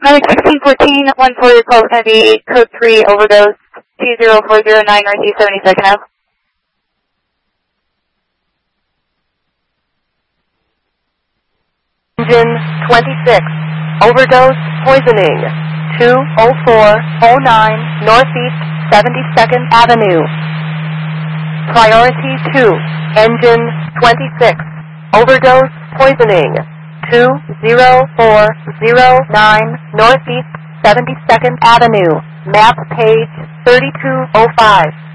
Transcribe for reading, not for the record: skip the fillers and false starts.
Medic 1614, 140 call is going to be code 3 overdose 20409 Northeast 72nd Ave. Engine 26, overdose poisoning 20409 Northeast 72nd Avenue. Priority 2, engine 26, overdose poisoning 20409 Northeast 72nd Avenue, map page 3205.